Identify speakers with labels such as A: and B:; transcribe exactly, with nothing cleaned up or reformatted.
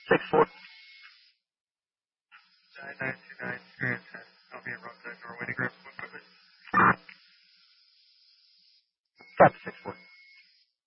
A: six four.
B: nine nine two nine, Grand ten. I'll be in roadside Norway to grab food quickly.
A: Copy six four.